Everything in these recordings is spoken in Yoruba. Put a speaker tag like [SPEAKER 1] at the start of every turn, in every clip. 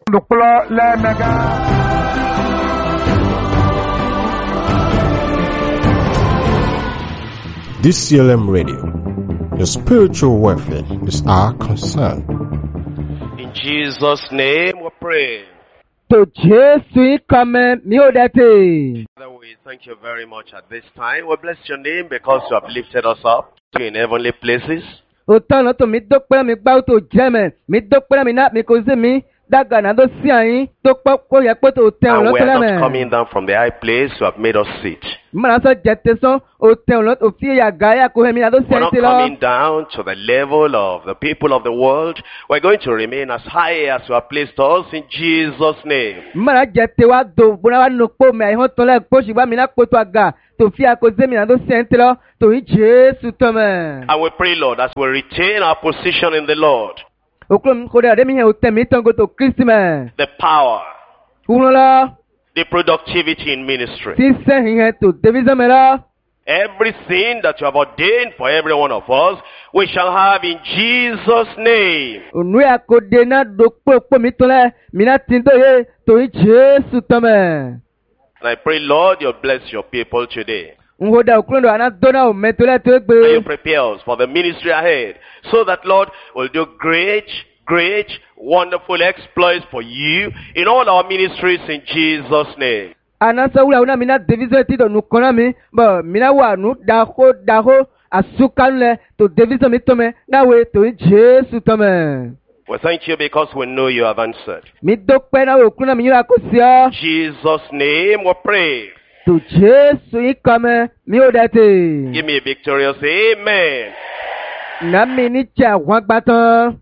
[SPEAKER 1] DCLM Radio. Your spiritual welfare is our concern.
[SPEAKER 2] In Jesus' name we pray.
[SPEAKER 3] To Jesus come miodate.
[SPEAKER 2] Father, we thank you very much at this time. We bless your name because you have lifted us up in heavenly places.
[SPEAKER 3] Otan to mi dokpe mi gba to jeme mi dokpe mi na mi ko se mi daga na do si ayin to ko ye pe to ten
[SPEAKER 2] And
[SPEAKER 3] lo
[SPEAKER 2] we are
[SPEAKER 3] tele
[SPEAKER 2] not
[SPEAKER 3] me.
[SPEAKER 2] coming down from the high place. You have made us sit.
[SPEAKER 3] Mana so jete so o ten lo o fi ya ga ya ko he mi na do si
[SPEAKER 2] We're not
[SPEAKER 3] ayin lo.
[SPEAKER 2] coming down to the level of the people of the world. We're going to remain as high as you have placed us in Jesus' name.
[SPEAKER 3] Mana jete wa do bona wa no po me ayin to le po si ba mi na po to aga to fi ko se mi na do si ayin lo to yi Jesus to me.
[SPEAKER 2] And we pray, Lord, as we retain our position in the Lord,
[SPEAKER 3] Oklom ko de mi he o ten mi ton go to Christ me.
[SPEAKER 2] the power,
[SPEAKER 3] Uno la
[SPEAKER 2] the productivity in ministry,
[SPEAKER 3] si se hin to division me la.
[SPEAKER 2] everything that you have ordained for every one of us, we shall have in Jesus' name.
[SPEAKER 3] Onu ya ko de na do po mi to le mi na tin to ye to yi Jesus to me.
[SPEAKER 2] And I pray, Lord, you'll bless your people today.
[SPEAKER 3] Ngoda oklondo anadona o metole to
[SPEAKER 2] And you
[SPEAKER 3] egbe.
[SPEAKER 2] prepare us for the ministry ahead. So that, Lord, will do great, wonderful exploits for you in all our ministries in Jesus' name.
[SPEAKER 3] Anasa wula una mina division ti do nukona mi, bo mina wa nu daho asukanle to division mi to me, na we to Jesus to me.
[SPEAKER 2] We thank you because we know you have answered.
[SPEAKER 3] Mi dokpe na oklona mi yura ko sia.
[SPEAKER 2] In Jesus' name we pray.
[SPEAKER 3] To Jesus ikame mi odate.
[SPEAKER 2] Give me a victorious amen.
[SPEAKER 3] Na mi ni cha wan gbatan.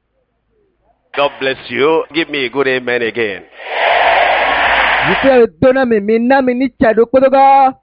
[SPEAKER 2] God bless you. Give me a good amen again.
[SPEAKER 3] Yite dona mi na mi ni cha do podoga.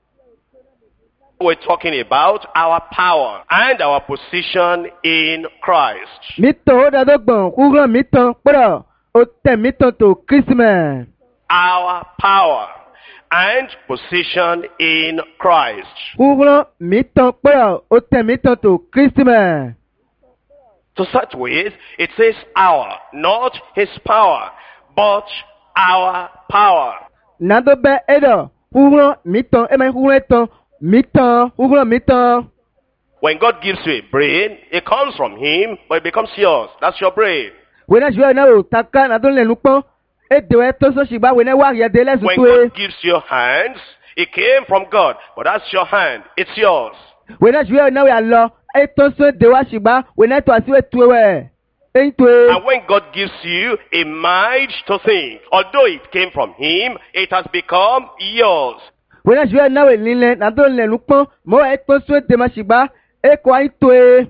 [SPEAKER 2] We're talking about our power and our position in Christ.
[SPEAKER 3] Mi to da do gbon kuran mi tan podo. O te mi tan to Christmas.
[SPEAKER 2] Our power and position in Christ.
[SPEAKER 3] Kuran mi tan podo. O te mi tan to Christmas.
[SPEAKER 2] To start with, it says our, not his power, but our power.
[SPEAKER 3] Nado be edo. Kuran mi tan e ma kuran tan. Mi tan kuran mi tan.
[SPEAKER 2] When God gives you a brain, it comes from him, but it becomes yours. That's your brain.
[SPEAKER 3] Wena jwe na o taka na don le nupon. E de we to so sigba wena wa ye de le
[SPEAKER 2] When
[SPEAKER 3] su
[SPEAKER 2] God gives you hands, it came from God, but that's your hand. It's yours.
[SPEAKER 3] wena jwe na we alo. E to so de wa sigba wena to asi we tu we. E tu e.
[SPEAKER 2] And when God gives you a mind to think, although it came from him, it has become yours.
[SPEAKER 3] Wena jwe na we linle na don le nupon. Mo e to so de ma sigba. E ko ai tu e.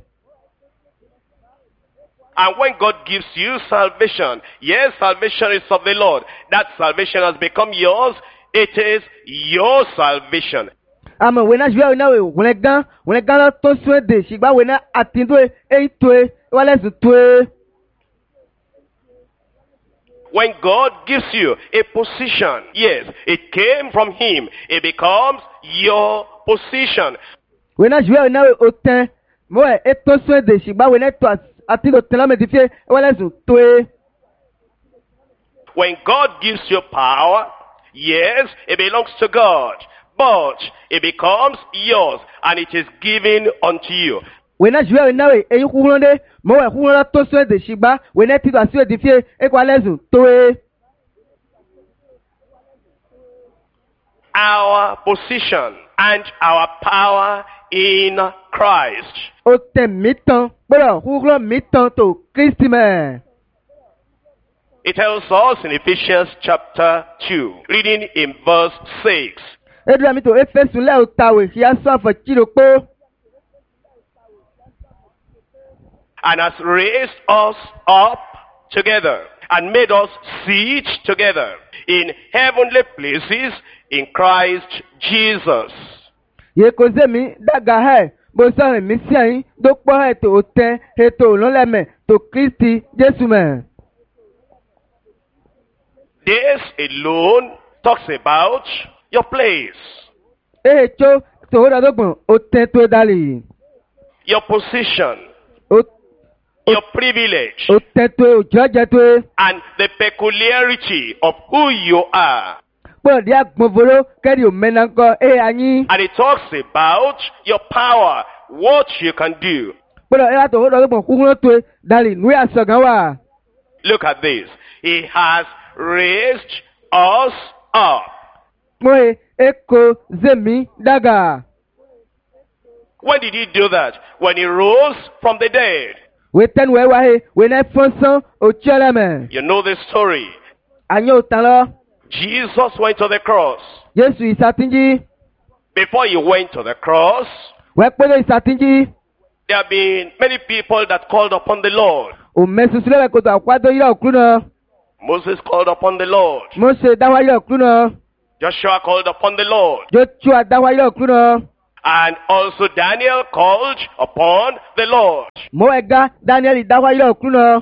[SPEAKER 2] And when God gives you salvation, yes, salvation is of the Lord. That salvation has become yours. It is your salvation.
[SPEAKER 3] Ama wena jwe na we wena gan la to so de sigba wena atindo e tu e. Wala su tu e.
[SPEAKER 2] When God gives you a position, yes, it came from him. It becomes your position.
[SPEAKER 3] Wena jwe na we oten. Mo e to so de sigba wena to atindo tela me difie. Wala su tu e.
[SPEAKER 2] When God gives you power, yes, it belongs to God. But it becomes yours and it is given unto you.
[SPEAKER 3] Wena jwe na we e kuhunde mo e kuhunde to so de sigba wena ti do asi e difie e kwa lezu to e.
[SPEAKER 2] Our position and our power in Christ.
[SPEAKER 3] O te mitan boro kuhunde mitan to Christmas.
[SPEAKER 2] It tells us in Ephesians chapter 2, reading in verse 6.
[SPEAKER 3] Edra mi to Efesu le o tawe ya so afachiro po.
[SPEAKER 2] And has raised us up together and made us sit together in heavenly places in Christ Jesus.
[SPEAKER 3] Ye ko ze mi daga he bo so mi si ayin do po he to oten he to lo le me to Christi Jesu me.
[SPEAKER 2] This alone talks about your place,
[SPEAKER 3] E cho to ho da dogbon oten to dali.
[SPEAKER 2] your position,
[SPEAKER 3] O
[SPEAKER 2] your privilege,
[SPEAKER 3] o tẹ́tọ́ òjọ́jẹ́tọ́
[SPEAKER 2] and the peculiarity of who you are.
[SPEAKER 3] kpọ́ọ̀dì agbọ̀nfọ̀rọ̀ kẹ́rì òmẹ́nàkọ́ anyi.
[SPEAKER 2] And it talks about your power, what you can do.
[SPEAKER 3] kpọ́ọ̀dì yàtọ̀ ó dọ̀gbọ̀n kúkúrú tó dàlí nùyà sọ̀gán wà.
[SPEAKER 2] Look at this. He has raised us up.
[SPEAKER 3] kpọ́ọ̀yì eko zemi dàgà.
[SPEAKER 2] When did he do that? When he rose from the dead.
[SPEAKER 3] wé tẹ́nu ẹ̀ wáyé wé náà fọ́nsán òtíọ́lẹ́mẹ̀.
[SPEAKER 2] You know the story.
[SPEAKER 3] ànyẹ́ òtàn lọ.
[SPEAKER 2] Jesus went to the cross.
[SPEAKER 3] Jésù ìsàtìnjí.
[SPEAKER 2] Before he went to the cross,
[SPEAKER 3] wẹ́ pẹ́lẹ́ ìsàtìnjí.
[SPEAKER 2] there have been many people that called upon the Lord.
[SPEAKER 3] òmẹ́sùsùlẹ̀ kòtò àkwádọ́ yíyá òkú náà.
[SPEAKER 2] Moses called upon the Lord.
[SPEAKER 3] Mósè dáwà yíyá òkú náà.
[SPEAKER 2] Joshua called upon the Lord.
[SPEAKER 3] Jóṣúà dáwà yíyá òkú náà.
[SPEAKER 2] And also Daniel called upon the Lord.
[SPEAKER 3] Mọ́ ẹ̀gá Dáníẹ́lì dáwà yíyá òkú náà.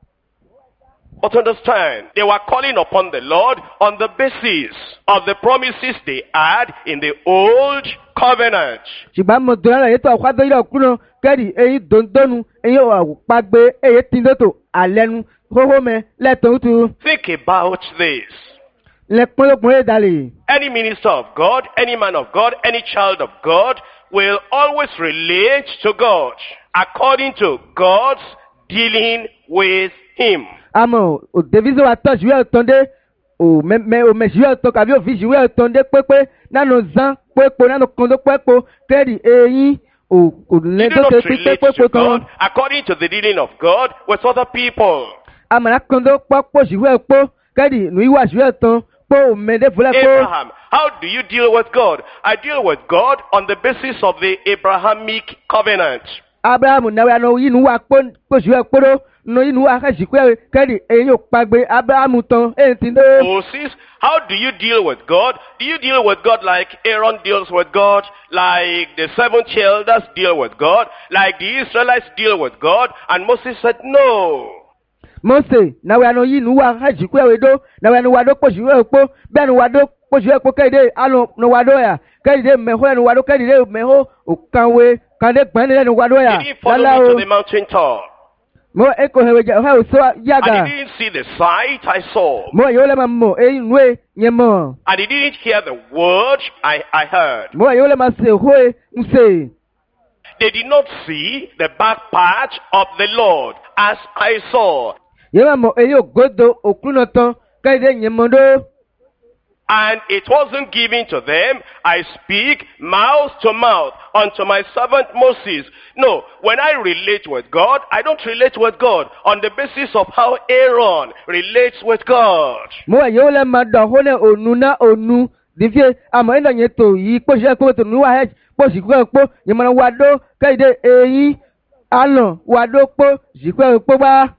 [SPEAKER 2] But understand, they were calling upon the Lord on the basis of the promises they had in the old covenant.
[SPEAKER 3] ṣùgbọ́n mo dùn lára ètò àkwádọ́ yíyá òkú náà kẹ́rì eyín dòńdónú eyín òpàgbé eyín tìǹdòtò àlẹ́nu hóhómẹ lẹ́tọ̀ọ́tù.
[SPEAKER 2] Think about this.
[SPEAKER 3] lẹ́pọ́nlọ́pọ́n èdàlè.
[SPEAKER 2] Any minister of God, any man of God, any child of God will always relate to God according to God's dealing with him.
[SPEAKER 3] àmọ́ òdèvizó wa tọ́ ṣùgbọ́n ọ̀tọ́ndé òmẹ̀ṣùwẹ̀ ọ̀tọ́ kàbí òfin ṣùgbọ́n ọ̀tọ́ndé pépé nánú zán pépo nánú kọ́ńdó pépo kẹ́rì eyín
[SPEAKER 2] You do
[SPEAKER 3] òlẹ́dọ́tò
[SPEAKER 2] not
[SPEAKER 3] pípé
[SPEAKER 2] relate
[SPEAKER 3] pépo
[SPEAKER 2] to
[SPEAKER 3] tán.
[SPEAKER 2] God according to the dealing of God with other people.
[SPEAKER 3] àmàlà kọ́ńdó pọ́pọ́ ṣùgbọ́n pọ́ kẹ́rì nùíwà ṣùgbọ́n tán pọ́ òmẹ̀dẹ́ fúlẹ̀ pọ́.
[SPEAKER 2] Abraham, how do you deal with God? I deal with God on the basis of the Abrahamic covenant.
[SPEAKER 3] abrahamu náwó àná yínú wa pọ́ ṣùgbọ́n pọ́dọ́ nù yínú wa kẹ́sìkú kẹ́rì eyín òpàgbé abrahamu tán èyí ti dé.
[SPEAKER 2] Moses, how do you deal with God? Do you deal with God like Aaron deals with God? Like the 70 elders deal with God? Like the Israelites deal with God? And Moses said, no.
[SPEAKER 3] Mose náwó àná yínú wa kẹ́sìkú ẹ̀wẹ̀dọ́ náwó àná wàdó pọ̀ ṣùgbọ́n pọ́ bẹ́ẹ̀ ni wàdó pọ̀ ṣùgbọ́n pọ́ kẹ́rìndé àná ní wàdó yà kẹ́rìndé mẹ́hó ẹni wàdó kẹ́rìndé mẹ́hó òkànwé kàndé gbẹ́ni lẹ́nu wàdó yà.
[SPEAKER 2] He didn't follow me to the mountain top.
[SPEAKER 3] Mo eko heweja he so yaga.
[SPEAKER 2] And he didn't see the sight I saw.
[SPEAKER 3] Mo yole ma mo nwe nyemo.
[SPEAKER 2] And he didn't hear the word I heard.
[SPEAKER 3] Mo yole ma se hoe nse.
[SPEAKER 2] They did not see the back part of the Lord as I saw.
[SPEAKER 3] Yema mo eyo godo okuno ton kaide nyemondo.
[SPEAKER 2] And it wasn't given to them. I speak mouth to mouth unto my servant Moses. No, when I relate with God, I don't relate with God on the basis of how Aaron relates with God.
[SPEAKER 3] Mo yole ma do hone onu na onu. Divie amo endo nyeto yi po je ko to nuwa he po sikwe po yemana wado kaide eyin alo wado po sikwe po ba.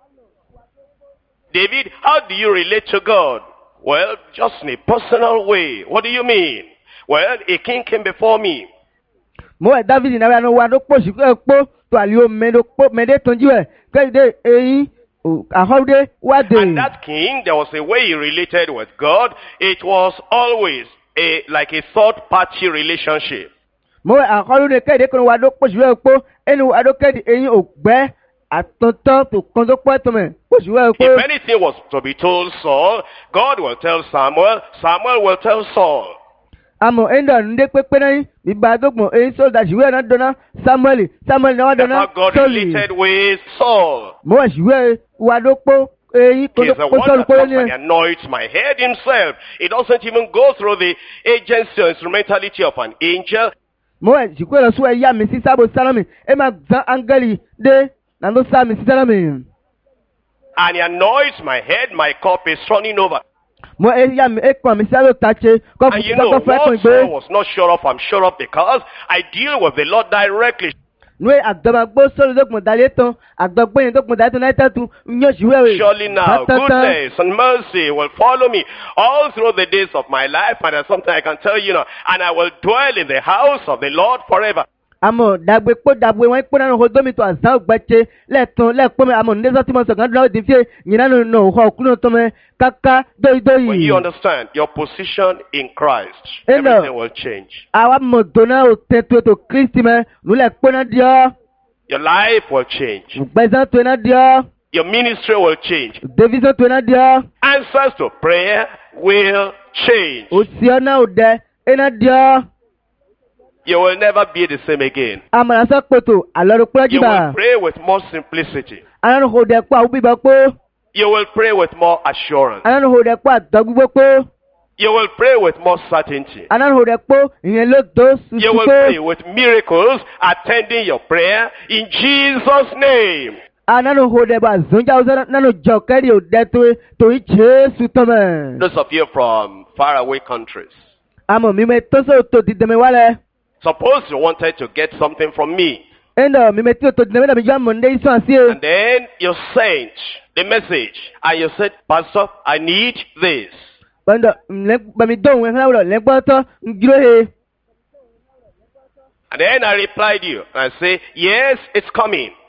[SPEAKER 2] David, how do you relate to God? Well, just in a personal way. What do you mean? Well, a king came before me.
[SPEAKER 3] Mo David na wa no wa do po sikwe po to ali o me do po me de tonju e kaide eyin ahode wade.
[SPEAKER 2] And that king, there was a way he related with God. It was always like a third-party relationship.
[SPEAKER 3] Mo akolu ne kaide kono wa do po sikwe po enu wa do kaide eyin ogbe atonton to kondo po to me po sikwe po.
[SPEAKER 2] If anything was to be told Saul, God will tell Samuel, Samuel will tell Saul.
[SPEAKER 3] Amo endo nde pepe na bi ba dogmo eyin so da siwe na dona Samuel na wa
[SPEAKER 2] That's
[SPEAKER 3] dona
[SPEAKER 2] how God related with Saul.
[SPEAKER 3] Mo siwe wa do po eyin
[SPEAKER 2] He's
[SPEAKER 3] kondo
[SPEAKER 2] the
[SPEAKER 3] po
[SPEAKER 2] one
[SPEAKER 3] so
[SPEAKER 2] that
[SPEAKER 3] ko
[SPEAKER 2] comes
[SPEAKER 3] ni.
[SPEAKER 2] and anoints my head himself. It doesn't even go through the agency or instrumentality of an angel.
[SPEAKER 3] Mo sikwe lo so ya mi si sabo salami e ma zan angeli de na do sa mi si salami.
[SPEAKER 2] And he anoints my head, my cup is running over.
[SPEAKER 3] Mo ya mi e kon mi salo tache ko
[SPEAKER 2] And
[SPEAKER 3] fu
[SPEAKER 2] you know,
[SPEAKER 3] ko fe kon
[SPEAKER 2] what Saul
[SPEAKER 3] gbe.
[SPEAKER 2] was not sure of, I'm sure of because I deal with the Lord directly.
[SPEAKER 3] Nwe agdamagbo so dogmo dale ton agdogbo yen dogmo dale ton na tatu nyo siwe we.
[SPEAKER 2] Surely now, goodness and mercy will follow me all through the days of my life. And there's something I can tell you now. And I will dwell in the house of the Lord forever.
[SPEAKER 3] Amo dagbe won po na ho domi to azan ogbeche leton lepo me amo ndezo ti mo so gan do di fie nyina no ho kuno to me kaka doyi.
[SPEAKER 2] When you understand your position in Christ,
[SPEAKER 3] Hello.
[SPEAKER 2] everything will change.
[SPEAKER 3] Awa mo dona o tetu to Kristi me nu le po na dio.
[SPEAKER 2] Your life will change.
[SPEAKER 3] Gbẹ̀sán tó iná diọ́.
[SPEAKER 2] Your ministry will change.
[SPEAKER 3] Davidson tó iná diọ́.
[SPEAKER 2] Answers to prayer will change.
[SPEAKER 3] Òsì ọ̀nà òdẹ iná diọ́.
[SPEAKER 2] You will never be the same again.
[SPEAKER 3] Àmàlàsọ́ kòtò àlọ́rù pẹ́
[SPEAKER 2] You
[SPEAKER 3] jìbà.
[SPEAKER 2] will pray with more simplicity.
[SPEAKER 3] Anánu òdẹ pọ̀ àwọn bíbọ̀ pọ̀.
[SPEAKER 2] You will pray with more assurance.
[SPEAKER 3] Anánu òdẹ pọ̀ àtọ́gbígbó pọ̀.
[SPEAKER 2] You will pray with more certainty.
[SPEAKER 3] Anánu òdẹ pọ̀ ìyẹn ló tó
[SPEAKER 2] You
[SPEAKER 3] sùsù
[SPEAKER 2] will
[SPEAKER 3] pọ̀.
[SPEAKER 2] pray with miracles attending your prayer in Jesus' name.
[SPEAKER 3] Anánu òdẹ bọ̀ àzúnjà ọ̀sán nánú jọ kẹ́rì òdẹ tó ń Jésù tọ́mẹ̀.
[SPEAKER 2] Those of you from faraway countries.
[SPEAKER 3] Àmọ̀ mímẹ́ tó sọ̀ tó ti dẹ̀mẹ̀ wálẹ̀.
[SPEAKER 2] Suppose you wanted to get something from me.
[SPEAKER 3] Ẹ̀ndọ̀ mímẹ́ tí o tó ti dẹ̀mẹ̀ dàbí jọ́ àmọ̀ ndé ìsọ̀ àti ẹ̀.
[SPEAKER 2] And then you sent the message. And you said, Pastor, I need this.
[SPEAKER 3] Bọ́ndọ̀ bàmí dóhùn ẹ̀fọ́ láwùrọ̀ lẹ́gbọ́tọ́ ń gíró he.
[SPEAKER 2] And then I replied you. And I say, yes, it's coming.